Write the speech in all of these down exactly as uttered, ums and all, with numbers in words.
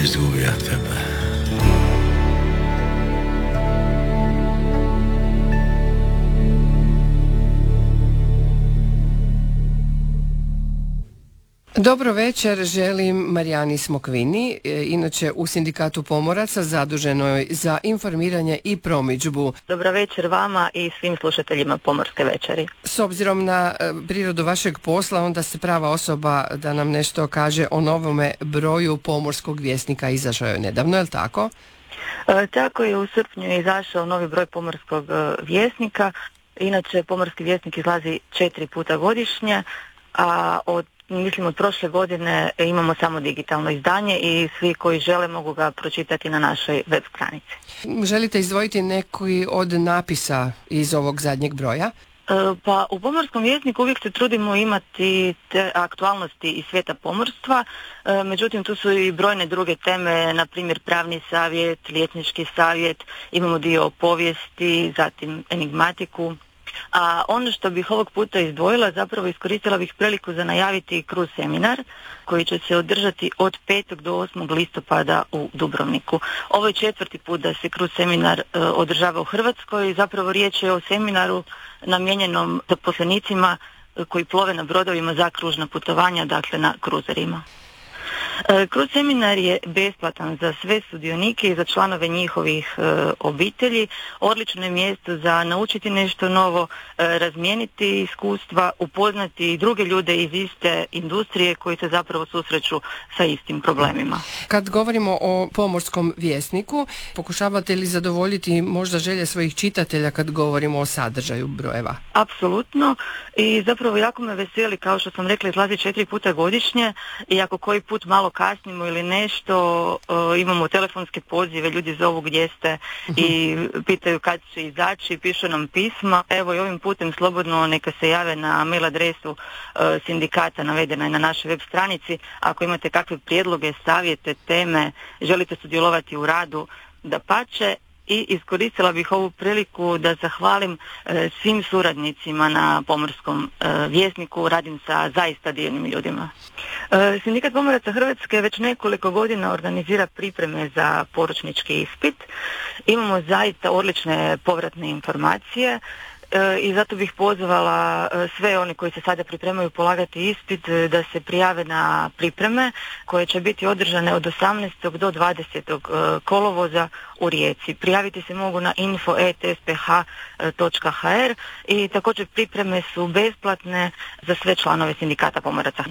izgubio tebe. Dobro večer, želim Marijani Smokvini, inače u Sindikatu pomoraca zaduženoj za informiranje i promidžbu. Dobro večer vama i svim slušateljima Pomorske večeri. S obzirom na prirodu vašeg posla, onda ste prava osoba da nam nešto kaže o novome broju Pomorskog vjesnika. Izašao je nedavno, je li tako? E, tako je, u srpnju je izašao novi broj Pomorskog vjesnika. Inače, Pomorski vjesnik izlazi četiri puta godišnje, a od Mislim od prošle godine imamo samo digitalno izdanje i svi koji žele mogu ga pročitati na našoj web stranici. Želite izdvojiti neki od napisa iz ovog zadnjeg broja? E, pa u Pomorskom vjesniku uvijek se trudimo imati te aktualnosti iz svijeta pomorstva, e, međutim tu su i brojne druge teme, na primjer pravni savjet, liječnički savjet, imamo dio o povijesti, zatim enigmatiku. A ono što bih ovog puta izdvojila, zapravo iskoristila bih priliku za najaviti cruise seminar koji će se održati od petog do osmog listopada u Dubrovniku. Ovo je četvrti put da se cruise seminar e, održava u Hrvatskoj. Zapravo riječ je o seminaru namijenjenom zaposlenicima koji plove na brodovima za kružna putovanja, dakle na kruzerima. E, cruise seminar je besplatan za sve sudionike i za članove njihovih e, obitelji. Odlično je mjesto za naučiti nešto novo, e, razmijeniti iskustva, upoznati i druge ljude iz iste industrije koji se zapravo susreću sa istim problemima. Kad govorimo o Pomorskom vjesniku, pokušavate li zadovoljiti možda želje svojih čitatelja kad govorimo o sadržaju brojeva? Apsolutno, i zapravo jako me veseli, kao što sam rekla, izlazi četiri puta godišnje i ako koji put malo kasnimo ili nešto, uh, imamo telefonske pozive, ljudi zovu gdje ste i pitaju kad će izaći, pišu nam pisma. Evo i ovim putem slobodno neka se jave na mail adresu uh, sindikata, navedena je na našoj web stranici. Ako imate kakve prijedloge, savjete, teme, želite sudjelovati u radu, dapače. I iskoristila bih ovu priliku da zahvalim e, svim suradnicima na Pomorskom e, vjesniku, radim sa zaista divnim ljudima. E, Sindikat pomoraca Hrvatske već nekoliko godina organizira pripreme za poručnički ispit. Imamo zaista odlične povratne informacije. I zato bih pozvala sve oni koji se sada pripremaju polagati ispit da se prijave na pripreme koje će biti održane od osamnaestog do dvadesetog kolovoza u Rijeci. Prijaviti se mogu na info at s p h točka h r i također pripreme su besplatne za sve članove Sindikata pomoraca.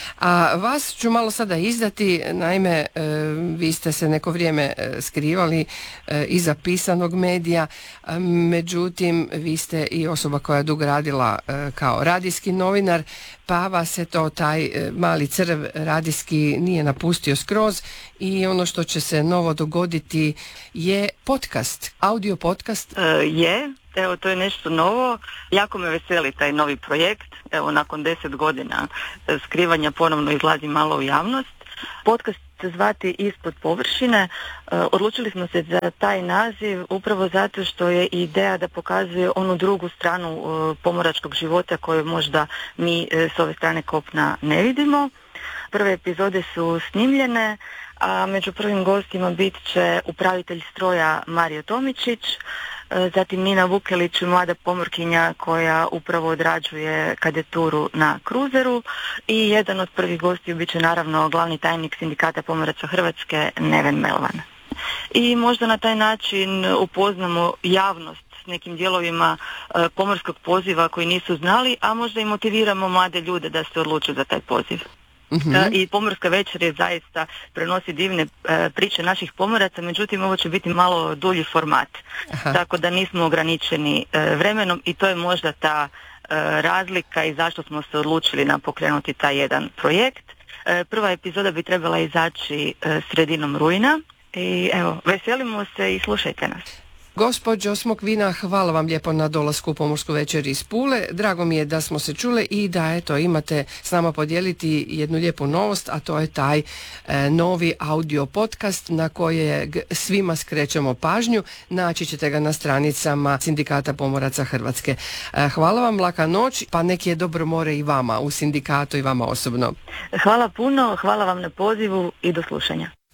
A vas ću malo sada izdati, naime e, vi ste se neko vrijeme skrivali e, iza pisanog medija, e, međutim vi ste i osoba koja je dugo radila e, kao radijski novinar, pa vas je to taj e, mali crv radijski nije napustio skroz i ono što će se novo dogoditi je podcast, audio podcast. E, je. Evo, to je nešto novo. Jako me veseli taj novi projekt. Evo, nakon deset godina skrivanja ponovno izlazi malo u javnost. Podcast se zvati Ispod površine. E, odlučili smo se za taj naziv upravo zato što je ideja da pokazuje onu drugu stranu e, pomoračkog života koju možda mi e, s ove strane kopna ne vidimo. Prve epizode su snimljene, a među prvim gostima bit će upravitelj stroja Mario Tomičić, zatim Nina Vukelić, mlada pomorkinja koja upravo odrađuje kadeturu na kruzeru i jedan od prvih gostiju bit će naravno glavni tajnik Sindikata pomoraca Hrvatske Neven Melvan. I možda na taj način upoznamo javnost s nekim dijelovima e, pomorskog poziva koji nisu znali, a možda i motiviramo mlade ljude da se odluče za taj poziv. Uh-huh. I Pomorska večer je zaista prenosi divne e, priče naših pomoraca, međutim ovo će biti malo dulji format. Aha. Tako da nismo ograničeni e, vremenom i to je možda ta e, razlika i zašto smo se odlučili na pokrenuti taj jedan projekt. E, prva epizoda bi trebala izaći e, sredinom rujna i evo, veselimo se i slušajte nas. Gospođo Smokvina, hvala vam lijepo na dolasku u Pomorsku večer iz Pule. Drago mi je da smo se čule i da eto imate s nama podijeliti jednu lijepu novost, a to je taj e, novi audio podcast na kojeg svima skrećemo pažnju. Naći ćete ga na stranicama Sindikata pomoraca Hrvatske. E, hvala vam, laka noć, pa neki je dobro more i vama u sindikatu i vama osobno. Hvala puno, hvala vam na pozivu i do slušanja.